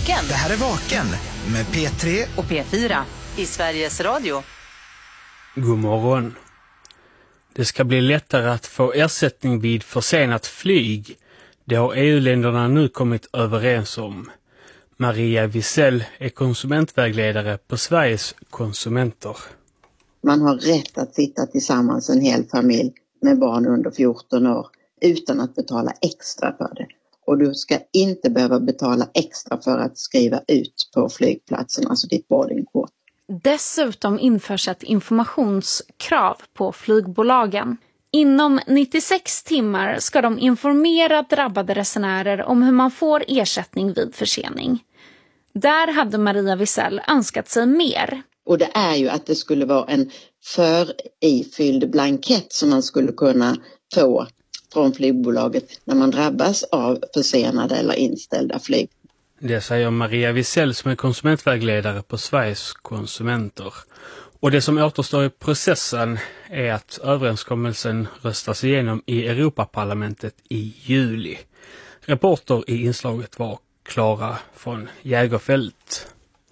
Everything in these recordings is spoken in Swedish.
Vaken. Det här är Vaken med P3 och P4 i Sveriges Radio. God morgon. Det ska bli lättare att få ersättning vid försenat flyg. Det har EU-länderna nu kommit överens om. Maria Wisell är konsumentvägledare på Sveriges konsumenter. Man har rätt att sitta tillsammans en hel familj med barn under 14 år utan att betala extra för det. Och du ska inte behöva betala extra för att skriva ut på flygplatsen, alltså ditt boardingkort. Dessutom införs ett informationskrav på flygbolagen. Inom 96 timmar ska de informera drabbade resenärer om hur man får ersättning vid försening. Där hade Maria Wisell önskat sig mer. Och det är ju att det skulle vara en förifylld blankett som man skulle kunna få från flygbolaget när man drabbas av försenade eller inställda flyg. Det säger Maria Wisell som är konsumentvägledare på Sveriges konsumenter. Och det som återstår i processen är att överenskommelsen röstas igenom i Europaparlamentet i juli. Reporter i inslaget var Klara från Jägerfält.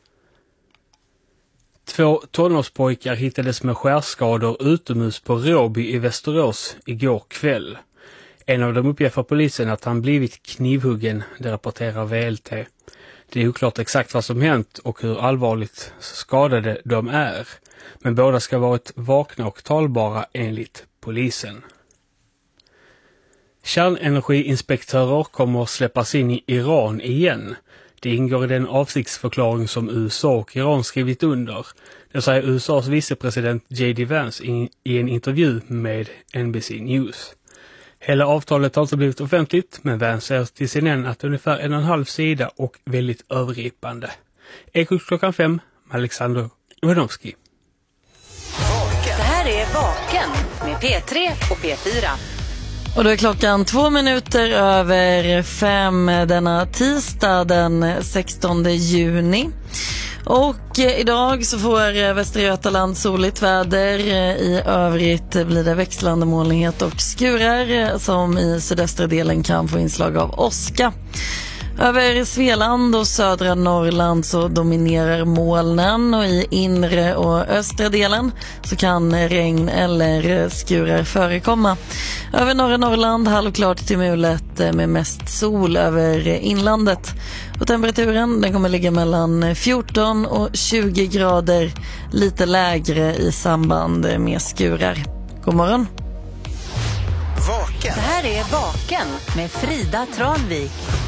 2 tonårspojkar hittades med skärskador utomhus på Råby i Västerås igår kväll. En av dem uppger för polisen att han blivit knivhuggen, det rapporterar VLT. Det är oklart exakt vad som hänt och hur allvarligt skadade de är. Men båda ska ha varit vakna och talbara enligt polisen. Kärnenergiinspektörer kommer att släppas in i Iran igen. Det ingår i den avsiktsförklaring som USA och Iran skrivit under. Det säger USAs vicepresident J.D. Vance i en intervju med NBC News. Hela avtalet har inte blivit offentligt, men Vance säger till CNN att ungefär 1,5 sida och väldigt övergripande. Ekot klockan 5, Alexander Ivanovski. Det här är Vaken med P3 och P4. Och då är klockan 5:02 denna tisdag den 16 juni. Och idag så får Västra Götaland soligt väder. I övrigt blir det växlande molnighet och skurar som i sydöstra delen kan få inslag av åska. Över Svealand och södra Norrland så dominerar molnen och i inre och östra delen så kan regn eller skurar förekomma. Över norra Norrland halvklart till mulet med mest sol över inlandet. Och temperaturen den kommer ligga mellan 14 och 20 grader, lite lägre i samband med skurar. God morgon! Vaken. Det här är Vaken med Frida Tranvik.